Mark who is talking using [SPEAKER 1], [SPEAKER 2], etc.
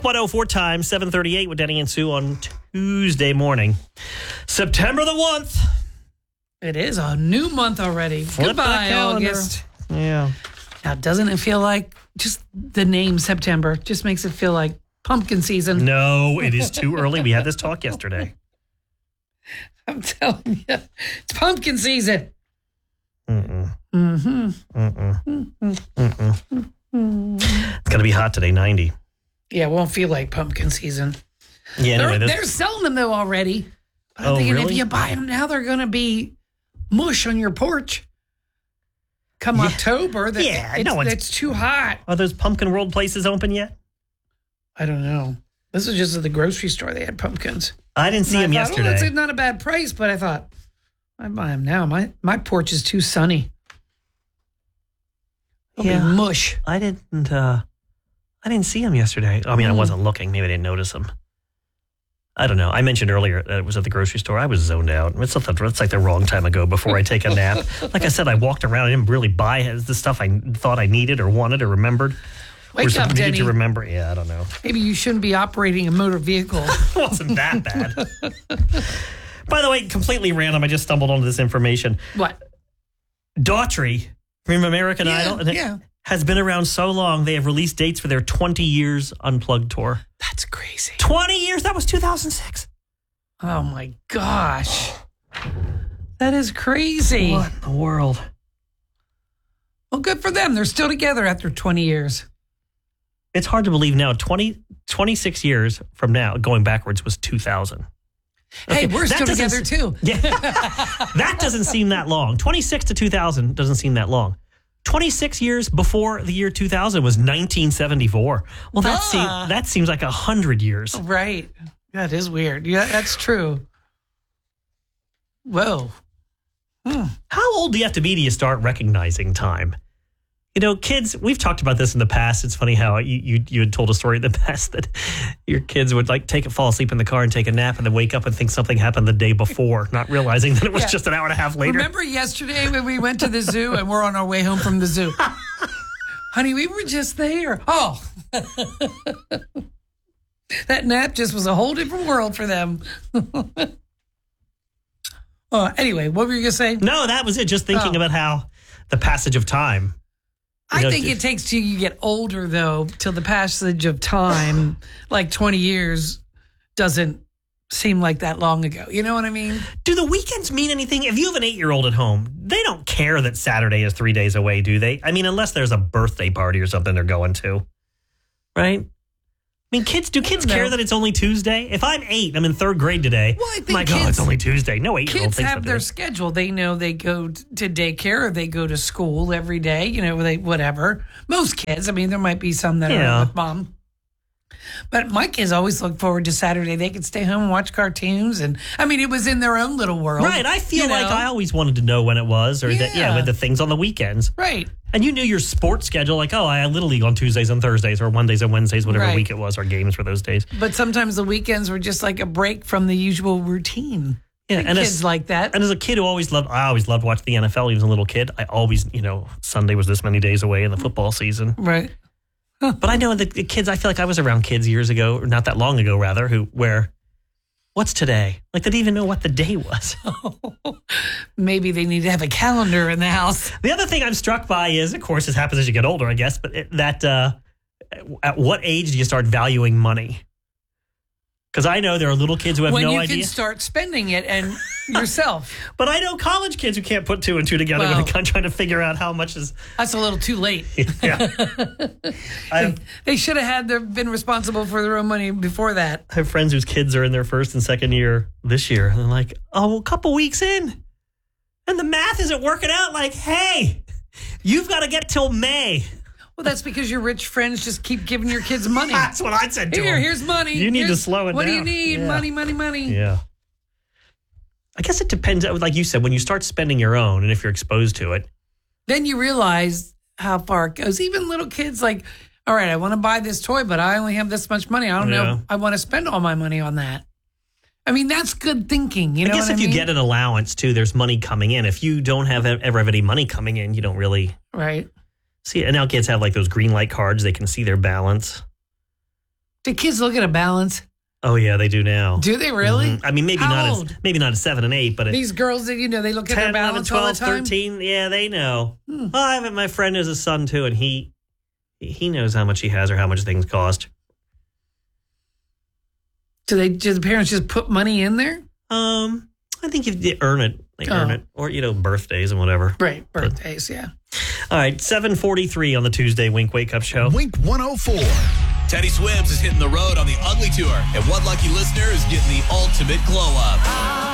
[SPEAKER 1] Talk 104 times 738 with Denny and Sue on Tuesday morning. September the 1st.
[SPEAKER 2] It is a new month already.
[SPEAKER 1] Flip that
[SPEAKER 2] Goodbye,
[SPEAKER 1] calendar.
[SPEAKER 2] August.
[SPEAKER 1] Yeah.
[SPEAKER 2] Now, doesn't it feel like just the name September just makes it feel like pumpkin season?
[SPEAKER 1] No, it is too early. We had this talk yesterday.
[SPEAKER 2] I'm telling you, it's pumpkin season.
[SPEAKER 1] Mm-mm.
[SPEAKER 2] Mm-hmm.
[SPEAKER 1] Mm-mm. Mm-mm. It's going to be hot today, 90.
[SPEAKER 2] Yeah, it won't feel like pumpkin season.
[SPEAKER 1] Yeah, anyway,
[SPEAKER 2] They're selling them, though, already. I'm
[SPEAKER 1] Oh,
[SPEAKER 2] thinking
[SPEAKER 1] really?
[SPEAKER 2] if you buy them now, they're going to be mush on your porch. Come October, it's too hot.
[SPEAKER 1] Are those Pumpkin World places open yet?
[SPEAKER 2] I don't know. This was just at the grocery store. They had pumpkins.
[SPEAKER 1] I didn't see them yesterday.
[SPEAKER 2] It's not a bad price, but I thought, I'd buy them now. My porch is too sunny. It'll be mush.
[SPEAKER 1] I didn't see them yesterday. I mean, I wasn't looking. Maybe I didn't notice them. I don't know. I mentioned earlier that it was at the grocery store. I was zoned out. It's like the wrong time to go before I take a nap. Like I said, I walked around. I didn't really buy the stuff I thought I needed or wanted or remembered.
[SPEAKER 2] Wake up,
[SPEAKER 1] needed
[SPEAKER 2] Denny.
[SPEAKER 1] to remember. Yeah, I don't know.
[SPEAKER 2] Maybe you shouldn't be operating a motor vehicle.
[SPEAKER 1] It wasn't that bad. By the way, completely random. I just stumbled onto this information.
[SPEAKER 2] What?
[SPEAKER 1] Daughtry from American Idol has been around so long, they have released dates for their 20 years Unplugged tour.
[SPEAKER 2] That's crazy.
[SPEAKER 1] 20 years? That was 2006.
[SPEAKER 2] Oh, my gosh. That is crazy.
[SPEAKER 1] What in the world?
[SPEAKER 2] Well, good for them. They're still together after 20 years.
[SPEAKER 1] It's hard to believe now. 26 years from now, going backwards, was 2000.
[SPEAKER 2] Hey, we're still together, too.
[SPEAKER 1] Yeah. That doesn't seem that long. 26 to 2000 doesn't seem that long. 26 years before the year 2000 was 1974. Well, that seems like 100 years.
[SPEAKER 2] Right. That is weird. Yeah, that's true. Whoa.
[SPEAKER 1] How old do you have to be to start recognizing time? You know, kids, we've talked about this in the past. It's funny how you had told a story in the past that your kids would fall asleep in the car and take a nap and then wake up and think something happened the day before, not realizing that it was just an hour and a half later.
[SPEAKER 2] Remember yesterday when we went to the zoo and we're on our way home from the zoo? Honey, we were just there. Oh. That nap just was a whole different world for them. Anyway, what were you going to say?
[SPEAKER 1] No, that was it. Just thinking about how the passage of time.
[SPEAKER 2] I think it takes till you get older, though, till the passage of time, like 20 years, doesn't seem like that long ago. You know what I mean?
[SPEAKER 1] Do the weekends mean anything? If you have an 8-year-old at home, they don't care that Saturday is 3 days away, do they? I mean, unless there's a birthday party or something they're going to. Right? I mean, kids care that it's only Tuesday? If I'm 8, I'm in 3rd grade today.
[SPEAKER 2] Well, I think
[SPEAKER 1] I'm like, it's only Tuesday. No 8-year-old
[SPEAKER 2] kids
[SPEAKER 1] thinks
[SPEAKER 2] have their schedule. They know they go to daycare or they go to school every day, whatever. Most kids. I mean, there might be some that are with mom. But my kids always look forward to Saturday. They could stay home and watch cartoons. And I mean, it was in their own little world.
[SPEAKER 1] Right. I feel like I always wanted to know when it was with the things on the weekends.
[SPEAKER 2] Right.
[SPEAKER 1] And you knew your sports schedule, like, I had Little League on Tuesdays and Thursdays or Mondays and Wednesdays, whatever week it was, or games for those days.
[SPEAKER 2] But sometimes the weekends were just like a break from the usual routine. Yeah, and kids like that.
[SPEAKER 1] And as a kid who I always loved watching the NFL, even as a little kid. I always, Sunday was this many days away in the football season.
[SPEAKER 2] Right.
[SPEAKER 1] But I know the kids, I feel like I was around kids years ago, or not that long ago, rather, where, what's today? Like, they didn't even know what the day was.
[SPEAKER 2] Maybe they need to have a calendar in the house.
[SPEAKER 1] The other thing I'm struck by is, of course, this happens as you get older, I guess, but at what age do you start valuing money? Because I know there are little kids who have no idea.
[SPEAKER 2] When you can start spending it and yourself.
[SPEAKER 1] But I know college kids who can't put 2 and 2 together when they're trying to figure out how much is.
[SPEAKER 2] That's a little too late.
[SPEAKER 1] Yeah.
[SPEAKER 2] They should have been responsible for their own money before that.
[SPEAKER 1] I have friends whose kids are in their 1st and 2nd year this year. And they're like, a couple weeks in. And the math isn't working out. Like, hey, you've got to get till May.
[SPEAKER 2] Well, that's because your rich friends just keep giving your kids money.
[SPEAKER 1] That's what I said to them.
[SPEAKER 2] Here's money.
[SPEAKER 1] You need to slow it down.
[SPEAKER 2] What do you need?
[SPEAKER 1] Yeah.
[SPEAKER 2] Money.
[SPEAKER 1] Yeah. I guess it depends. Like you said, when you start spending your own and if you're exposed to it.
[SPEAKER 2] Then you realize how far it goes. Even little kids like, all right, I want to buy this toy, but I only have this much money. I don't know. I want to spend all my money on that. I mean, that's good thinking. I
[SPEAKER 1] guess if you get an allowance, too, there's money coming in. If you don't ever have any money coming in, you don't really.
[SPEAKER 2] Right.
[SPEAKER 1] See, and now kids have like those green light cards. They can see their balance.
[SPEAKER 2] Do kids look at a balance?
[SPEAKER 1] Oh yeah, they do now.
[SPEAKER 2] Do they really?
[SPEAKER 1] Mm-hmm. I mean, maybe not at 7 and 8, but
[SPEAKER 2] these girls that they look at
[SPEAKER 1] 10,
[SPEAKER 2] their balance
[SPEAKER 1] 11, 12,
[SPEAKER 2] all the time.
[SPEAKER 1] 13. Yeah, they know. Well, I have my friend has a son too, and he knows how much he has or how much things cost.
[SPEAKER 2] Do the parents just put money in there?
[SPEAKER 1] I think if you earn it, earn it, or birthdays and whatever.
[SPEAKER 2] Right, birthdays, yeah.
[SPEAKER 1] All right, 7:43 on the Tuesday Wink Wake Up Show.
[SPEAKER 3] Wink 104. Teddy Swims is hitting the road on the Ugly Tour, and one lucky listener is getting the ultimate glow up.